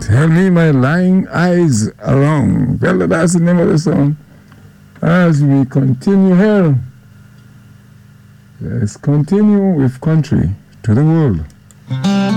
Tell me my lying eyes are wrong. Well, that's the name of the song. As we continue here, let's continue with country to the world.